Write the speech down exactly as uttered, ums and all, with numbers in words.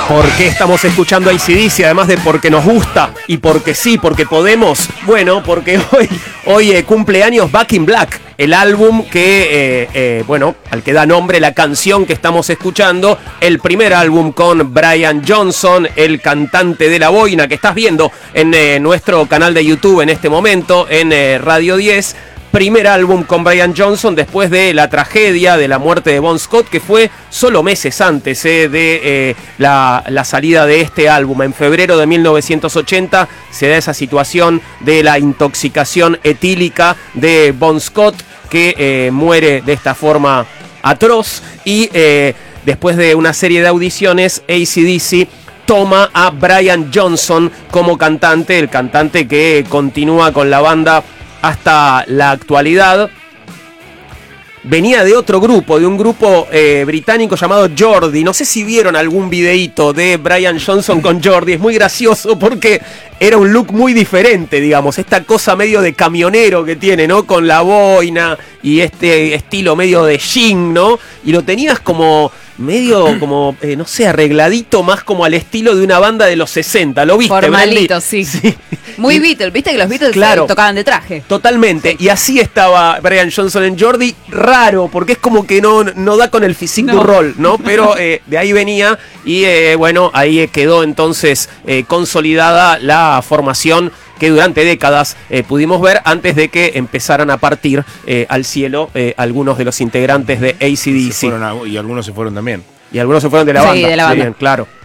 ¿Por qué estamos escuchando A C/D C? Además de porque nos gusta y porque sí, porque podemos. Bueno, porque hoy, hoy eh, cumple años Back in Black, el álbum que, eh, eh, bueno, al que da nombre la canción que estamos escuchando, el primer álbum con Brian Johnson, el cantante de La Boina, que estás viendo en eh, nuestro canal de YouTube en este momento, en eh, Radio diez. Primer álbum con Brian Johnson después de la tragedia de la muerte de Bon Scott, que fue solo meses antes eh, de eh, la, la salida de este álbum. En febrero de mil novecientos ochenta se da esa situación de la intoxicación etílica de Bon Scott, que eh, muere de esta forma atroz, y eh, después de una serie de audiciones, A C D C toma a Brian Johnson como cantante, el cantante que continúa con la banda hasta la actualidad. Venía de otro grupo, de un grupo eh, británico llamado Geordie. No sé si vieron algún videíto de Brian Johnson con Geordie. Es muy gracioso porque era un look muy diferente, digamos. Esta cosa medio de camionero que tiene, ¿no? Con la boina y este estilo medio de jean, ¿no? Y lo tenías como medio, como, eh, no sé, arregladito, más como al estilo de una banda de los sesenta. ¿Lo viste, formalito, sí. sí. Muy y, Beatles, viste que los Beatles claro, tocaban de traje. Totalmente, y así estaba Brian Johnson en Geordie. Raro, porque es como que no, no da con el physique no. du rol, ¿no? Pero eh, de ahí venía y eh, bueno, ahí quedó entonces eh, consolidada la formación que durante décadas eh, pudimos ver antes de que empezaran a partir eh, al cielo eh, algunos de los integrantes de A C/D C. A, y algunos se fueron también. Y algunos se fueron de la sí, banda. de la banda. Sí, bien, claro.